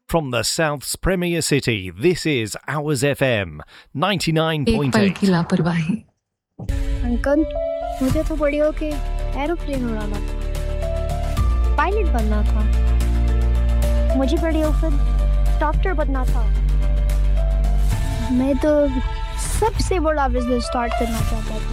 From the South's premier city, this is Ours FM 99.8. एक पल की लापरवाही। अंकल, मुझे तो बड़ी होके एरोप्लेन उड़ाना था, पायलट बनना था। मुझे बड़ी होकर डॉक्टर बनना था। मैं तो सबसे बड़ा बिजनेस स्टार्ट करना चाहता था।